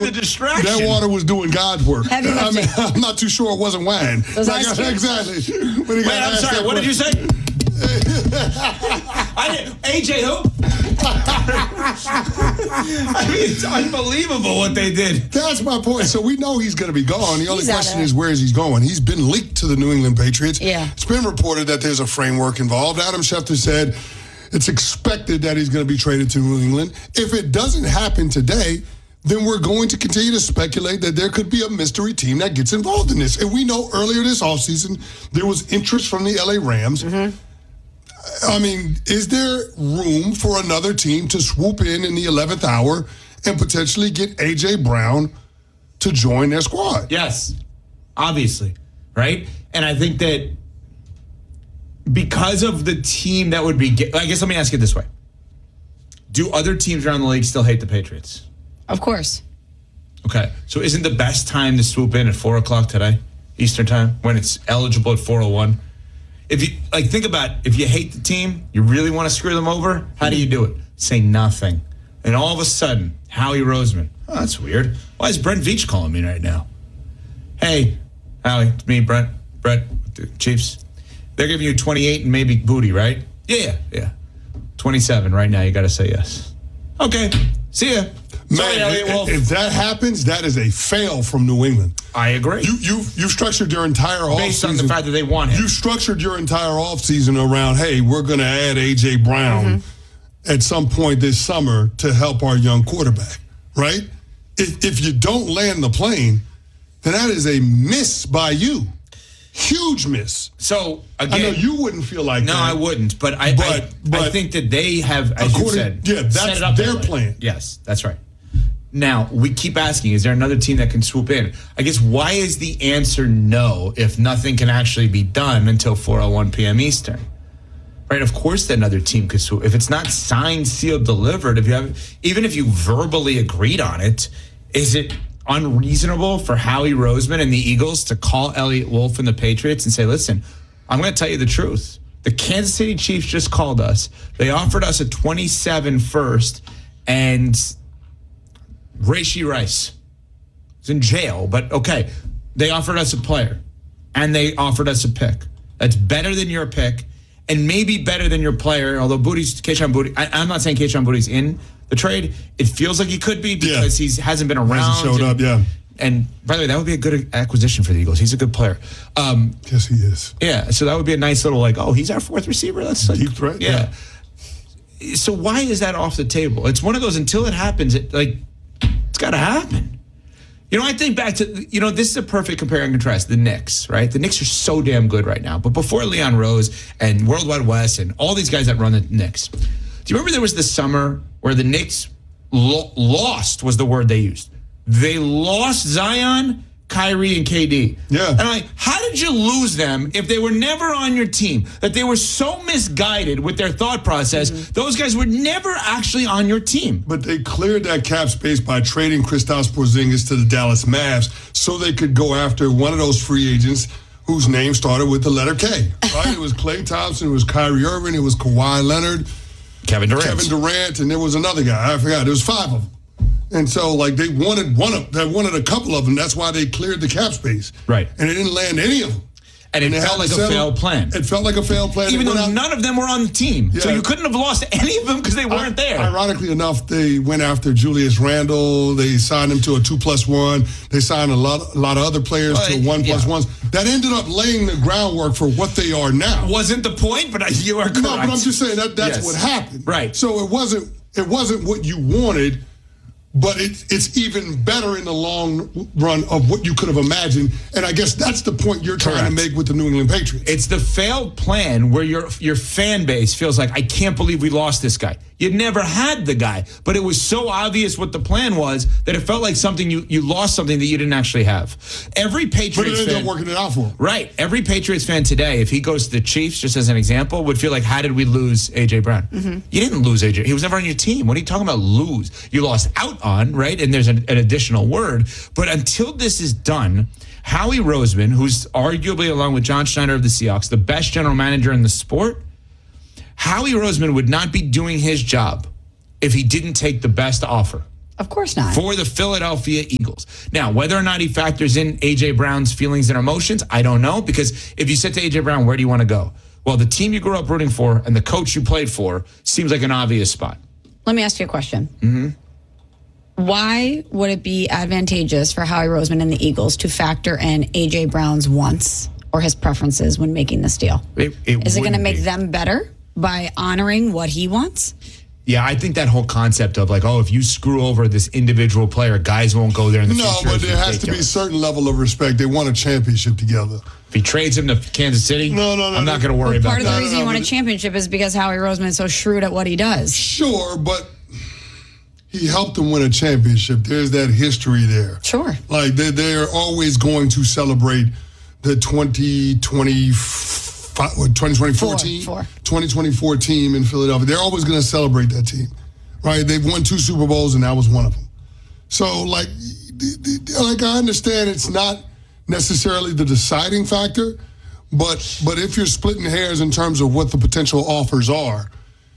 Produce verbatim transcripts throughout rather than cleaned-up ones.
a distraction. That water was doing God's work. Heavy I mean, lifting. I'm not too sure it wasn't wine. Those Like, ice cubes? exactly. When he Wait, got I'm asked sorry. that What did you question. say? I did, A J who? I mean, it's unbelievable what they did. That's my point. So we know he's going to be gone. The only He's out question there. is, where is he going? He's been linked to the New England Patriots. Yeah. It's been reported that there's a framework involved. Adam Schefter said it's expected that he's going to be traded to New England. If it doesn't happen today, then we're going to continue to speculate that there could be a mystery team that gets involved in this. And we know earlier this offseason, there was interest from the L A Rams. Mm-hmm. I mean, is there room for another team to swoop in in the eleventh hour and potentially get A J Brown to join their squad? Yes, obviously, right? And I think that because of the team that would be, I guess let me ask you this way. Do other teams around the league still hate the Patriots? Of course. Okay, so isn't the best time to swoop in at four o'clock today, Eastern time, when it's eligible at four oh one? If you, like, think about, if you hate the team, you really want to screw them over, how do you do it? Say nothing. And all of a sudden, Howie Roseman, oh, that's weird. Why is Brent Veach calling me right now? Hey, Howie, it's me, Brent, Brett, the Chiefs. They're giving you twenty-eight and maybe booty, right? Yeah, yeah, yeah. twenty-seven right now, you got to say yes. Okay, see ya. Sorry, Man, Elliot Wolf. if that happens, that is a fail from New England. I agree. You you you structured your entire offseason. Based on the fact that they want him. You structured your entire offseason around, hey, we're going to add A J Brown mm-hmm. at some point this summer to help our young quarterback, right? If, if you don't land the plane, then that is a miss by you. Huge miss. So, again. I know you wouldn't feel like no, that. No, I wouldn't. But I, but, I, but I think that they have, as you said, yeah, that's set it up their that way. plan. Yes, that's right. Now, we keep asking, is there another team that can swoop in? I guess, why is the answer no if nothing can actually be done until four oh one p.m. Eastern? Right? Of course another team could swoop. If it's not signed, sealed, delivered, if you have, even if you verbally agreed on it, is it unreasonable for Howie Roseman and the Eagles to call Elliot Wolf and the Patriots and say, listen, I'm going to tell you the truth. The Kansas City Chiefs just called us. They offered us a twenty-seven first, and Rashee Rice is in jail, but okay. They offered us a player, and they offered us a pick. That's better than your pick, and maybe better than your player, although Booty's, Kayshon Boutte, I, I'm not saying Kayshon Boutte's in the trade. It feels like he could be because yeah. he hasn't been around. Hasn't showed and, up, yeah. And by the way, that would be a good acquisition for the Eagles. He's a good player. Um, yes, he is. Yeah, so that would be a nice little, like, oh, he's our fourth receiver? That's like, deep threat. Yeah. yeah. So why is that off the table? It's one of those, until it happens, it, like, it's got to happen. You know, I think back to, you know, this is a perfect compare and contrast. The Knicks, right? The Knicks are so damn good right now. But before Leon Rose and World Wide West and all these guys that run the Knicks, do you remember there was this summer where the Knicks lo- lost was the word they used? They lost Zion, Kyrie, and K D. Yeah. And I'm like, how did you lose them if they were never on your team? That they were so misguided with their thought process, mm-hmm. those guys were never actually on your team. But they cleared that cap space by trading Kristaps Porzingis to the Dallas Mavs so they could go after one of those free agents whose name started with the letter K. Right? It was Klay Thompson, it was Kyrie Irving, it was Kawhi Leonard, Kevin Durant. Kevin Durant, and there was another guy. I forgot. There was five of them. And so, like, they wanted one of, they wanted a couple of them. That's why they cleared the cap space. Right. And they didn't land any of them. And it and felt like a failed plan. It felt like a failed plan. Even though out, none of them were on the team. Yeah. So you couldn't have lost any of them because they weren't I, there. Ironically enough, they went after Julius Randle. They signed him to a two plus one. They signed a lot, a lot of other players well, to one yeah. plus ones. That ended up laying the groundwork for what they are now. Wasn't the point, but you are correct. No, but I'm just saying that that's yes. what happened. Right. So it wasn't it wasn't what you wanted. But it, it's even better in the long run of what you could have imagined. And I guess that's the point you're trying Correct. to make with the New England Patriots. It's the failed plan where your your fan base feels like, I can't believe we lost this guy. You never had the guy, but it was so obvious what the plan was that it felt like something you, you lost something that you didn't actually have. Every Patriots but it ended fan, up working it out for him. Right. Every Patriots fan today, if he goes to the Chiefs, just as an example, would feel like, how did we lose A J Brown? Mm-hmm. You didn't lose A J. He was never on your team. What are you talking about lose? You lost out on, right? And there's an, an additional word. But until this is done, Howie Roseman, who's arguably, along with John Schneider of the Seahawks, the best general manager in the sport, Howie Roseman would not be doing his job if he didn't take the best offer. Of course not. For the Philadelphia Eagles. Now, whether or not he factors in A J. Brown's feelings and emotions, I don't know. Because if you said to A J. Brown, where do you want to go? Well, the team you grew up rooting for and the coach you played for seems like an obvious spot. Let me ask you a question. Mm-hmm. Why would it be advantageous for Howie Roseman and the Eagles to factor in A J. Brown's wants or his preferences when making this deal? It, it Is it going to make be. them better by honoring what he wants? Yeah, I think that whole concept of like, oh, if you screw over this individual player, guys won't go there in the no, future. No, but there has to be a certain level of respect. They won a championship together. If he trades him to Kansas City, no, no, no, I'm not going to worry well, about part that. Part of the reason no, he no, won a championship is because Howie Roseman is so shrewd at what he does. Sure, but he helped them win a championship. There's that history there. Sure. Like, they're, they're always going to celebrate the twenty twenty-four team, Four. twenty twenty-four team in Philadelphia. They're always going to celebrate that team, right? They've won two Super Bowls, and that was one of them. So, like, like I understand it's not necessarily the deciding factor, but but if you're splitting hairs in terms of what the potential offers are,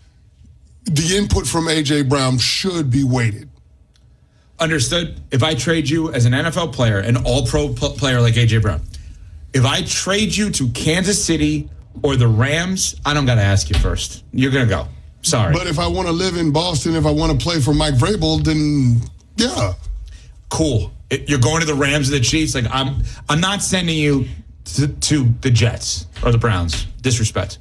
the input from A J. Brown should be weighted. Understood. If I trade you as an N F L player, an all-pro pl- player like A J. Brown, if I trade you to Kansas City or the Rams, I don't got to ask you first. You're going to go. Sorry. But if I want to live in Boston, if I want to play for Mike Vrabel, then yeah. Cool. It, you're going to the Rams or the Chiefs. Like I'm I'm not sending you to, to the Jets or the Browns. Disrespect.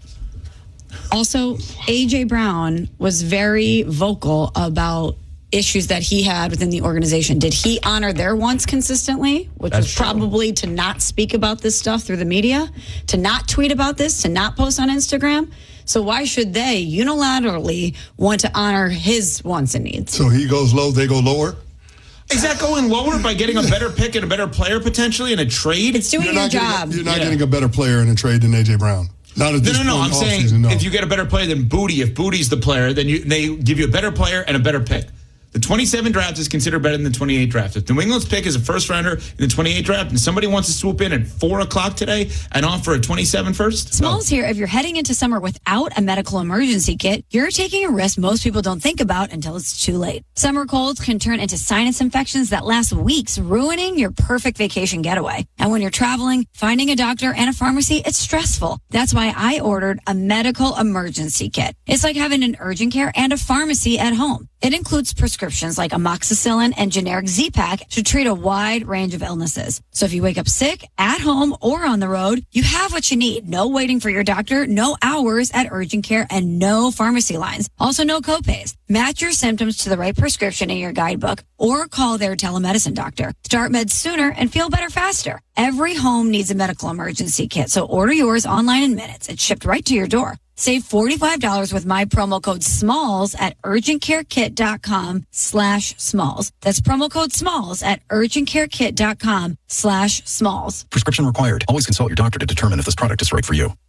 Also, A J. Brown was very vocal about issues that he had within the organization. Did he honor their wants consistently, which That's was true. probably to not speak about this stuff through the media, to not tweet about this, to not post on Instagram? So why should they unilaterally want to honor his wants and needs? So he goes low, they go lower? Is that going lower by getting a better pick and a better player potentially in a trade? It's doing You're your not job. Getting, you're not Yeah. getting a better player in a trade than A J. Brown. Not at No, this no, no. point I'm in saying offseason, no. if you get a better player than Booty, if Booty's the player, then you, they give you a better player and a better pick. The twenty-seven draft is considered better than the twenty-eight draft. If New England's pick is a first rounder in the twenty-eight draft and somebody wants to swoop in at four o'clock today and offer a twenty-seven first? Smalls here. If you're heading into summer without a medical emergency kit, you're taking a risk most people don't think about until it's too late. Summer colds can turn into sinus infections that last weeks, ruining your perfect vacation getaway. And when you're traveling, finding a doctor and a pharmacy, it's stressful. That's why I ordered a medical emergency kit. It's like having an urgent care and a pharmacy at home. It includes prescriptions like amoxicillin and generic Z-Pak to treat a wide range of illnesses. So if you wake up sick, at home, or on the road, you have what you need. No waiting for your doctor, no hours at urgent care, and no pharmacy lines. Also, no copays. Match your symptoms to the right prescription in your guidebook or call their telemedicine doctor. Start meds sooner and feel better faster. Every home needs a medical emergency kit, so order yours online in minutes. It's shipped right to your door. Save forty-five dollars with my promo code SMALLS at urgentcarekit.com slash SMALLS. That's promo code SMALLS at urgentcarekit.com slash SMALLS. Prescription required. Always consult your doctor to determine if this product is right for you.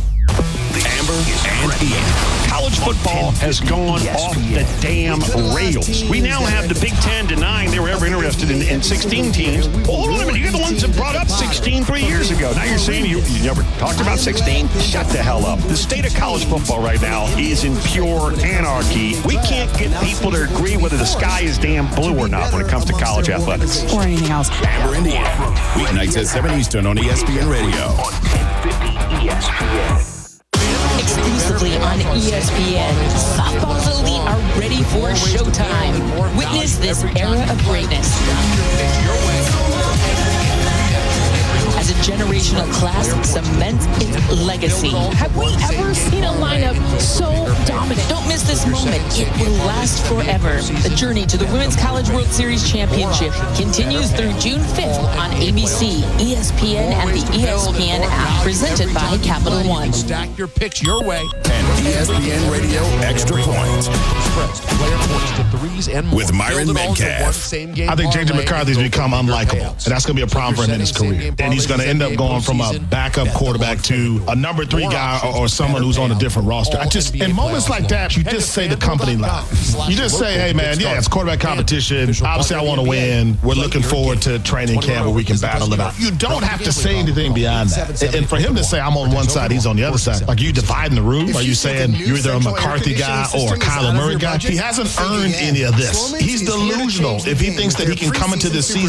Amber and Ian. College football has gone off the damn rails. We now have the Big Ten denying they were ever interested in, in sixteen teams. Well, hold on a minute. You're the ones that brought up sixteen three years ago. Now you're saying you, you never talked about sixteen? Shut the hell up. The state of college football right now is in pure anarchy. We can't get people to agree whether the sky is damn blue or not when it comes to college athletics. Or anything else. Amber and Ian. Weeknights at seven Eastern on E S P N Radio. On ten fifty E S P N. Exclusively on E S P N, softball's elite are ready for showtime. Witness this era of greatness. As a generational class cements its legacy. Have we ever seen a lineup so dominant? Don't miss this moment. It will last forever. The journey to the Women's College World Series Championship continues through June fifth on A B C, E S P N, and the E S P N app. Presented by Capital One. Stack your picks your way. And E S P N Radio Extra Point. Player points to threes and more. With Myron Build it all as a Metcalf. one same game I think J J parlay McCarthy's and go become for your unlikable. payouts. And that's going to be a problem for him in his If you're career. setting same And he's game going to end up parlays, going from a backup quarterback to a number three guy or, or someone who's on a different roster. I just in moments like that, you just say the company line. You just say, hey man, yeah, it's quarterback competition. Obviously, I want to win. We're looking forward to training camp where we can battle it out. You don't have to say anything beyond that. And for him to say I'm on one side, he's on the other side, like, are you dividing the room? Are you saying you're either a McCarthy guy or a Kyler Murray guy? He hasn't earned any of this. He's delusional if he thinks that he can come into this season